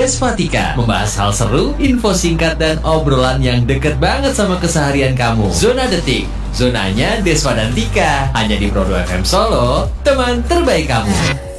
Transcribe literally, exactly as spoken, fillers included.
Desvatika. Membahas hal seru, info singkat, dan obrolan yang deket banget sama keseharian kamu. Zona Detik, zonanya Desva dan Tika. Hanya di Pro dua F M Solo, teman terbaik kamu.